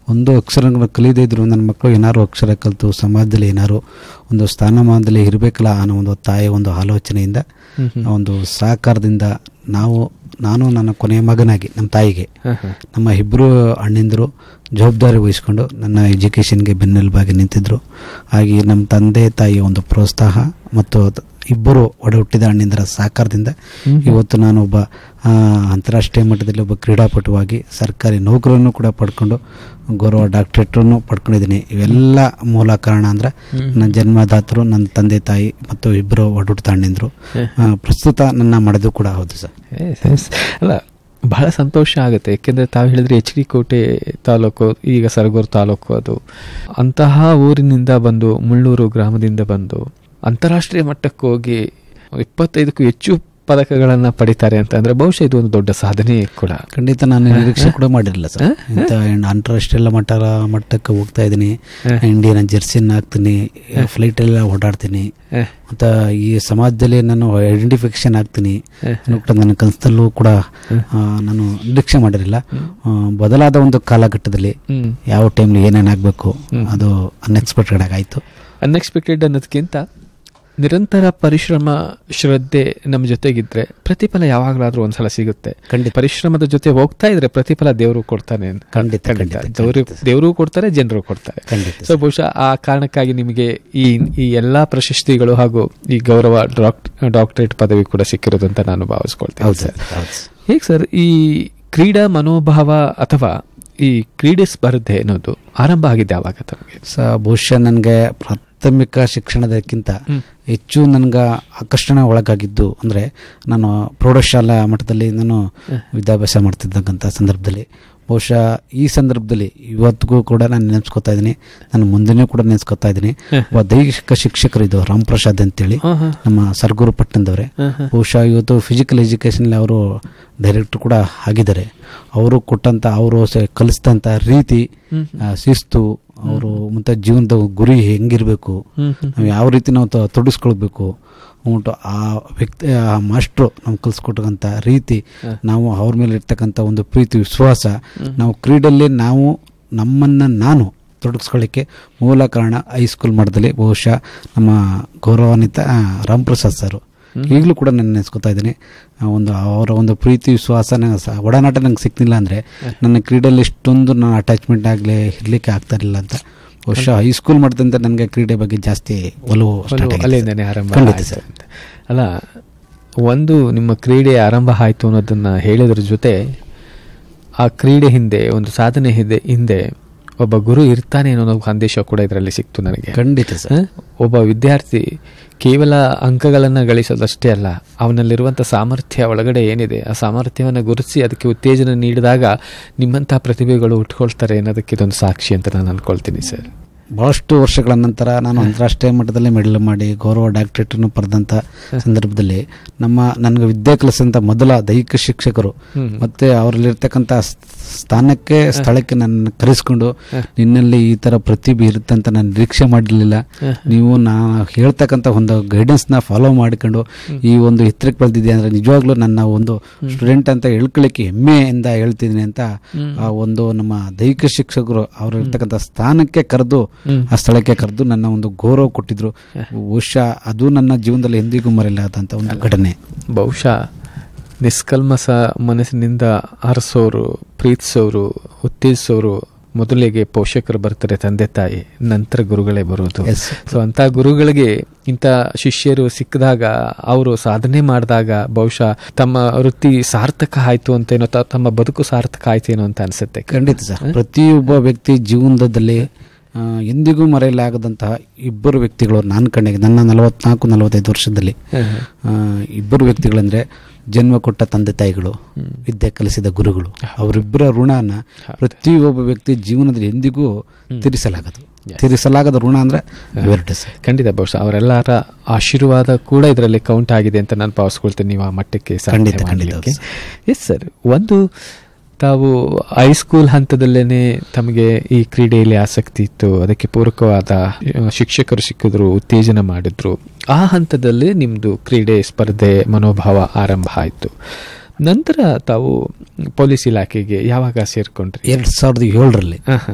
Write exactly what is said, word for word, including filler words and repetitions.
ಒಂದು ಅಕ್ಷರಗಳನ್ನು ಕಲಿಯದೇ ಇದ್ರು ನನ್ನ ಮಕ್ಕಳು ಏನಾರು ಅಕ್ಷರ ಕಲಿತು ಸಮಾಜದಲ್ಲಿ ಏನಾರು ಒಂದು ಸ್ಥಾನಮಾನದಲ್ಲಿ ಇರಬೇಕಲ್ಲ ಅನ್ನೋ ಒಂದು ತಾಯಿಯ ಒಂದು ಆಲೋಚನೆಯಿಂದ ಒಂದು ಸಹಕಾರದಿಂದ ನಾವು ನಾನು ನನ್ನ ಕೊನೆಯ ಮಗನಾಗಿ ನಮ್ಮ ತಾಯಿಗೆ ನಮ್ಮ ಇಬ್ಬರು ಅಣ್ಣಂದಿರು ಜವಾಬ್ದಾರಿ ವಹಿಸ್ಕೊಂಡು ನನ್ನ ಎಜುಕೇಷನ್ಗೆ ಬೆನ್ನೆಲುಬಾಗಿ ನಿಂತಿದ್ದರು. ಹಾಗೆ ನಮ್ಮ ತಂದೆ ತಾಯಿಯ ಒಂದು ಪ್ರೋತ್ಸಾಹ ಮತ್ತು ಇಬ್ಬರು ಒಡ ಹುಟ್ಟಿದ ಅಣ್ಣಿಂದರ ಸಹಕಾರದಿಂದ ಇವತ್ತು ನಾನು ಒಬ್ಬ ಅಂತಾರಾಷ್ಟ್ರೀಯ ಮಟ್ಟದಲ್ಲಿ ಒಬ್ಬ ಕ್ರೀಡಾಪಟುವಾಗಿ ಸರ್ಕಾರಿ ನೌಕರನ್ನು ಕೂಡ ಪಡ್ಕೊಂಡು ಗೌರವ ಡಾಕ್ಟರೇಟನ್ನು ಪಡ್ಕೊಂಡಿದ್ದೀನಿ. ಇವೆಲ್ಲ ಮೂಲ ಕಾರಣ ಅಂದರೆ ನನ್ನ ಜನ್ಮದಾತರು, ನನ್ನ ತಂದೆ ತಾಯಿ ಮತ್ತು ಇಬ್ಬರು ಒಡ ಹುಟ್ಟಿದ ಅಣ್ಣಿಂದರು. ಪ್ರಸ್ತುತ ನನ್ನ ಮಾಡೋದು ಕೂಡ ಹೌದು ಸರ್. ಅಲ್ಲ, ಬಹಳ ಸಂತೋಷ ಆಗುತ್ತೆ. ಯಾಕೆಂದರೆ ತಾವು ಹೇಳಿದ್ರೆ ಎಚ್ ಡಿ ಕೋಟೆ ತಾಲೂಕು, ಈಗ ಸರಗೂರು ತಾಲೂಕು, ಅದು ಅಂತಹ ಊರಿನಿಂದ ಬಂದು ಮುಳ್ಳೂರು ಗ್ರಾಮದಿಂದ ಬಂದು ಅಂತಾರಾಷ್ಟ್ರೀಯ ಮಟ್ಟಕ್ಕೆ ಹೋಗಿ ಇಪ್ಪತ್ತೈದಕ್ಕೂ ಹೆಚ್ಚು ಪದಕಗಳನ್ನು ಪಡಿತಾರೆ ಅಂತ ಅಂದರೆ ಬಹುಶಃ ಇದು ಒಂದು ದೊಡ್ಡ ಸಾಧನೆ ಕೂಡ. ಖಂಡಿತ ನಾನು ನಿರೀಕ್ಷೆ ಕೂಡ ಮಾಡಿರಲಿಲ್ಲ ಸರ್. ಇಂಥ ಅಂತಾರಾಷ್ಟ್ರೀಯ ಮಟ್ಟ ಮಟ್ಟಕ್ಕೆ ಹೋಗ್ತಾ ಇದ್ದೀನಿ, ಇಂಡಿಯನ್ ಜೆರ್ಸಿನ ಹಾಕ್ತೀನಿ, ಫ್ಲೈಟೆಲ್ಲ ಓಡಾಡ್ತೀನಿ, ಮತ್ತು ಈ ಸಮಾಜದಲ್ಲಿ ನಾನು ಐಡೆಂಟಿಫಿಕೇಶನ್ ಆಗ್ತೀನಿ ಕೂಡ ನನ್ನ ಕನಸಲ್ಲೂ ಕೂಡ ನಾನು ನಿರೀಕ್ಷೆ ಮಾಡಿರಲಿಲ್ಲ. ಬದಲಾದ ಒಂದು ಕಾಲಘಟ್ಟದಲ್ಲಿ ಯಾವ ಟೈಮ್ಲಿ ಏನೇನಾಗಬೇಕು ಅದು ಅನ್ಎಕ್ಸ್ಪೆಕ್ಟೆಡ್ ಆಗಾಯಿತು. ಅನ್ಎಕ್ಸ್ಪೆಕ್ಟೆಡ್ ಅನ್ನೋದಕ್ಕಿಂತ ನಿರಂತರ ಪರಿಶ್ರಮ, ಶ್ರದ್ಧೆ ನಮ್ಮ ಜೊತೆಗಿದ್ರೆ ಪ್ರತಿಫಲ ಯಾವಾಗಲಾದ್ರೂ ಒಂದ್ಸಲ ಸಿಗುತ್ತೆ. ಖಂಡಿತ ಪರಿಶ್ರಮದ ಜೊತೆ ಹೋಗ್ತಾ ಇದ್ರೆ ಪ್ರತಿಫಲ ದೇವರು ಕೊಡ್ತಾನೆ. ಖಂಡಿತ ಖಂಡಿತ ದೇವರು ಕೊಡ್ತಾರೆ, ಜನರು ಕೊಡ್ತಾರೆ. ಸೊ ಬಹುಶಃ ಆ ಕಾರಣಕ್ಕಾಗಿ ನಿಮಗೆ ಈ ಈ ಎಲ್ಲಾ ಪ್ರಶಸ್ತಿಗಳು ಹಾಗೂ ಈ ಗೌರವ ಡಾಕ್ಟರೇಟ್ ಪದವಿ ಕೂಡ ಸಿಕ್ಕಿರೋದು ಅಂತ ನಾನು ಭಾವಿಸ್ಕೊಳ್ತೇನೆ ಸರ್. ಹೇಗೆ ಸರ್ ಈ ಕ್ರೀಡಾ ಮನೋಭಾವ ಅಥವಾ ಈ ಕ್ರೀಡೆ ಸ್ಪರ್ಧೆ ಅನ್ನೋದು ಆರಂಭ ಆಗಿದೆ ಯಾವಾಗ ತಮಗೆ? ಸ ಬಹುಶಃ ನನಗೆ ಪ್ರಾಥಮಿಕ ಶಿಕ್ಷಣದಕ್ಕಿಂತ ಹೆಚ್ಚು ನನಗೆ ಆಕರ್ಷಣೆ ಒಳಗಾಗಿದ್ದು ಅಂದರೆ ನಾನು ಪ್ರೌಢಶಾಲಾ ಮಟ್ಟದಲ್ಲಿ ನಾನು ವಿದ್ಯಾಭ್ಯಾಸ ಮಾಡ್ತಿದ್ದಂಥ ಸಂದರ್ಭದಲ್ಲಿ ಬಹುಶಃ ಈ ಸಂದರ್ಭದಲ್ಲಿ ಇವತ್ತಿಗೂ ಕೂಡ ನಾನು ನೆನೆಸ್ಕೊತಾ ಇದ್ದೀನಿ, ನಾನು ಮುಂದೆನೂ ಕೂಡ ನೆನೆಸ್ಕೊತಾ ಇದ್ದೀನಿ. ಒಬ್ಬ ದೈಹಿಕ ಶಿಕ್ಷಕರು ಇದು ರಾಮ್ ಪ್ರಸಾದ್ ಅಂತೇಳಿ ನಮ್ಮ ಸರಗೂರು ಪಟ್ಟಣದವರೇ. ಬಹುಶಃ ಇವತ್ತು ಫಿಸಿಕಲ್ ಎಜುಕೇಷನಲ್ಲಿ ಅವರು ಡೈರೆಕ್ಟರ್ ಕೂಡ ಆಗಿದ್ದಾರೆ. ಅವರು ಕೊಟ್ಟಂತ ಅವರು ಕಲಿಸಿದಂಥ ರೀತಿ, ಶಿಸ್ತು, ಅವರು ಮತ್ತೆ ಜೀವನದ ಗುರಿ ಹೆಂಗಿರಬೇಕು, ನಾವು ಯಾವ ರೀತಿ ನಾವು ತೊಡಗಿಸ್ಕೊಳ್ಬೇಕು ಉಂಟು, ಆ ವ್ಯಕ್ತಿ ಆ ಮಾಸ್ಟ್ರು ನಮ್ಗೆ ಕಲಿಸ್ಕೊಟ್ಟಂಥ ರೀತಿ, ನಾವು ಅವ್ರ ಮೇಲೆ ಇರ್ತಕ್ಕಂಥ ಒಂದು ಪ್ರೀತಿ, ವಿಶ್ವಾಸ, ನಾವು ಕ್ರೀಡೆಯಲ್ಲಿ ನಾವು ನಮ್ಮನ್ನು ನಾನು ತೊಡಗಿಸ್ಕೊಳ್ಳಿಕ್ಕೆ ಮೂಲ ಕಾರಣ ಹೈಸ್ಕೂಲ್ ಮಟ್ಟದಲ್ಲಿ ಬಹುಶಃ ನಮ್ಮ ಗೌರವಾನ್ವಿತ ರಾಮ್ ಪ್ರಸಾದ್ ಸರ್. ಈಗಲೂ ಕೂಡ ನಾನು ನೆನೆಸ್ಕೊತಾ ಇದ್ದೀನಿ. ಒಂದು ಅವರ ಒಂದು ಪ್ರೀತಿ, ವಿಶ್ವಾಸ, ನಂಗೆ ಒಡನಾಟ ನಂಗೆ ಸಿಕ್ತಿಲ್ಲ ಅಂದರೆ ನನ್ನ ಕ್ರೀಡೆಯಲ್ಲಿ ಇಷ್ಟೊಂದು ನಾನು ಅಟ್ಯಾಚ್ಮೆಂಟ್ ಆಗಲಿ ಇರಲಿಕ್ಕೆ ಆಗ್ತಾ ಇರಲಿಲ್ಲ ಅಂತ. ಬಹುಶಃ ಹೈಸ್ಕೂಲ್ ಮಾಡಿದಂತೆ ನನಗೆ ಕ್ರೀಡೆ ಬಗ್ಗೆ ಜಾಸ್ತಿ ಒಲವು ಆರಂಭ. ಅಲ್ಲ, ಒಂದು ನಿಮ್ಮ ಕ್ರೀಡೆ ಆರಂಭ ಆಯಿತು ಅನ್ನೋದನ್ನು ಹೇಳೋದ್ರ ಜೊತೆ ಆ ಕ್ರೀಡೆ ಹಿಂದೆ ಒಂದು ಸಾಧನೆ ಹಿಂದೆ ಹಿಂದೆ ಒಬ್ಬ ಗುರು ಇರ್ತಾನೆ ಅನ್ನೋ ಸಂದೇಶ ಕೂಡ ಇದರಲ್ಲಿ ಸಿಕ್ತು ನನಗೆ. ಖಂಡಿತ ಸರ್. ಒಬ್ಬ ವಿದ್ಯಾರ್ಥಿ ಕೇವಲ ಅಂಕಗಳನ್ನು ಗಳಿಸೋದಷ್ಟೇ ಅಲ್ಲ, ಅವನಲ್ಲಿರುವಂಥ ಸಾಮರ್ಥ್ಯ ಒಳಗಡೆ ಏನಿದೆ ಆ ಸಾಮರ್ಥ್ಯವನ್ನು ಗುರುತಿಸಿ ಅದಕ್ಕೆ ಉತ್ತೇಜನ ನೀಡಿದಾಗ ನಿಮ್ಮಂಥ ಪ್ರತಿಭೆಗಳು ಉಟ್ಕೊಳ್ತಾರೆ ಅನ್ನೋದಕ್ಕೆ ಇದೊಂದು ಸಾಕ್ಷಿ ಅಂತ ನಾನು ಅಂದ್ಕೊಳ್ತೀನಿ ಸರ್. ಭಾಳಷ್ಟು ವರ್ಷಗಳ ನಂತರ ನಾನು ಅಂತಾರಾಷ್ಟ್ರೀಯ ಮಟ್ಟದಲ್ಲಿ ಮೆಡಲ್ ಮಾಡಿ ಗೌರವ ಡಾಕ್ಟರೇಟನ್ನು ಪಡೆದಂಥ ಸಂದರ್ಭದಲ್ಲಿ ನಮ್ಮ ನನಗೆ ವಿದ್ಯೆ ಕಲಿಸಿದಂಥ ಮೊದಲ ದೈಹಿಕ ಶಿಕ್ಷಕರು ಮತ್ತು ಅವರಲ್ಲಿರ್ತಕ್ಕಂಥ ಸ್ಥಾನಕ್ಕೆ ಸ್ಥಳಕ್ಕೆ ನನ್ನ ಕರೆಸ್ಕೊಂಡು ನಿನ್ನಲ್ಲಿ ಈ ಥರ ಪ್ರತಿಭೆ ಇರುತ್ತೆ ಅಂತ ನಾನು ನಿರೀಕ್ಷೆ ಮಾಡಿರಲಿಲ್ಲ, ನೀವು ನಾ ಹೇಳ್ತಕ್ಕಂಥ ಒಂದು ಗೈಡೆನ್ಸ್ನ ಫಾಲೋ ಮಾಡಿಕೊಂಡು ಈ ಒಂದು ಎತ್ತರಕ್ಕೆ ಬೆಳೆದಿದೆ ಅಂದರೆ ನಿಜವಾಗ್ಲೂ ನನ್ನ ಒಂದು ಸ್ಟೂಡೆಂಟ್ ಅಂತ ಹೇಳ್ಕೊಳ್ಳಿಕ್ಕೆ ಹೆಮ್ಮೆಯಿಂದ ಹೇಳ್ತಿದ್ದೀನಿ ಅಂತ ಆ ಒಂದು ನಮ್ಮ ದೈಹಿಕ ಶಿಕ್ಷಕರು ಅವರು ಇರ್ತಕ್ಕಂಥ ಸ್ಥಾನಕ್ಕೆ ಕರೆದು ಆ ಸ್ಥಳಕ್ಕೆ ಕರೆದು ನನ್ನ ಒಂದು ಗೌರವ ಕೊಟ್ಟಿದ್ರು. ಬಹುಶಃ ಅದು ನನ್ನ ಜೀವನದಲ್ಲಿ ಎಂದಿಗೂ ಮರೆಯಲಾದಂಥ ಒಂದು ಘಟನೆ. ಬಹುಶಃ ನಿಷ್ಕಲ್ಮಸ ಮನಸ್ಸಿನಿಂದ ಹರಿಸೋರು, ಪ್ರೀತಿಸೋರು, ಉತ್ತೇಜಿಸೋರು ಮೊದಲಿಗೆ ಪೋಷಕರು ಬರ್ತಾರೆ, ತಂದೆ ತಾಯಿ, ನಂತರ ಗುರುಗಳೇ ಬರೋದು. ಸೊ ಅಂಥ ಗುರುಗಳಿಗೆ ಇಂಥ ಶಿಷ್ಯರು ಸಿಕ್ಕಿದಾಗ, ಅವರು ಸಾಧನೆ ಮಾಡಿದಾಗ ಬಹುಶಃ ತಮ್ಮ ವೃತ್ತಿ ಸಾರ್ಥಕ ಆಯ್ತು ಅಂತೇನೋ, ತಮ್ಮ ಬದುಕು ಸಾರ್ಥಕ ಆಯ್ತೇನೋ ಅಂತ ಅನಿಸುತ್ತೆ. ಖಂಡಿತ ಸರ್. ಪ್ರತಿಯೊಬ್ಬ ವ್ಯಕ್ತಿ ಜೀವನದಲ್ಲಿ ಎಂದಿಗೂ ಮರೆಯಲಾಗದಂತಹ ಇಬ್ಬರು ವ್ಯಕ್ತಿಗಳು ನಾನು ಕಣ್ಣಿಗೆ ನನ್ನ ನಲವತ್ನಾಲ್ಕು ನಲವತ್ತೈದು ವರ್ಷದಲ್ಲಿ ಇಬ್ಬರು ವ್ಯಕ್ತಿಗಳಂದ್ರೆ ಜನ್ಮ ಕೊಟ್ಟ ತಂದೆ ತಾಯಿಗಳು, ವಿದ್ಯೆ ಕಲಿಸಿದ ಗುರುಗಳು, ಅವರಿಬ್ಬರ ಋಣನ ಪ್ರತಿಯೊಬ್ಬ ವ್ಯಕ್ತಿ ಜೀವನದಲ್ಲಿ ಎಂದಿಗೂ ತೀರಿಸಲಾಗದು. ತೀರಿಸಲಾಗದ ಋಣ ಅಂದ್ರೆ ಖಂಡಿತ ಬಹುಶಃ ಅವರೆಲ್ಲರ ಆಶೀರ್ವಾದ ಕೂಡ ಇದರಲ್ಲಿ ಕೌಂಟ್ ಆಗಿದೆ ಅಂತ ನಾನು ಭಾವಿಸ್ಕೊಳ್ತೇನೆ. ನೀವು ಆ ಮಟ್ಟಕ್ಕೆ ಖಂಡಿತ ಖಂಡಿತ. Yes sir. ಒಂದು ತಾವು ಹೈಸ್ಕೂಲ್ ಹಂತದಲ್ಲೇನೆ ತಮಗೆ ಈ ಕ್ರೀಡೆಯಲ್ಲಿ ಆಸಕ್ತಿ ಇತ್ತು, ಅದಕ್ಕೆ ಪೂರಕವಾದ ಶಿಕ್ಷಕರು ಸಿಕ್ಕಿದ್ರು, ಉತ್ತೇಜನ ಮಾಡಿದ್ರು. ಆ ಹಂತದಲ್ಲಿ ನಿಮ್ಮದು ಕ್ರೀಡೆ ಸ್ಪರ್ಧೆ ಮನೋಭಾವ ಆರಂಭ ಆಯಿತು. ನಂತರ ತಾವು ಪೊಲೀಸ್ ಇಲಾಖೆಗೆ ಯಾವಾಗ ಸೇರ್ಕೊಂಡ್ರಿ? ಎರಡ್ ಸಾವಿರದ ಏಳರಲ್ಲಿ